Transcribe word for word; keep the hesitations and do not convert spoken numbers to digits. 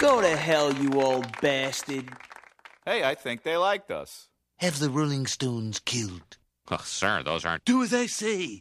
Go to hell, you old bastard. Hey, I think they liked us. Have the Rolling Stones killed. Oh, sir, those aren't... Do as I say.